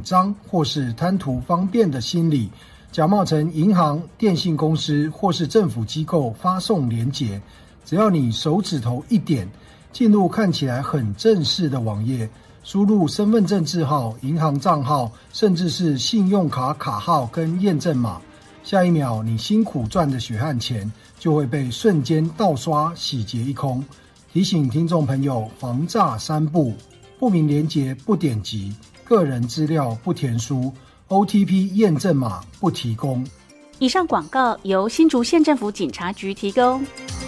张或是贪图方便的心理，假冒成银行、电信公司或是政府机构发送连结。只要你手指头一点，进入看起来很正式的网页，输入身份证字号、银行账号，甚至是信用卡卡号跟验证码，下一秒你辛苦赚的血汗钱就会被瞬间盗刷洗劫一空。提醒听众朋友，防诈3步：不明连结不点击，个人资料不填输， OTP 验证码不提供。 以上广告由新竹县政府警察局提供。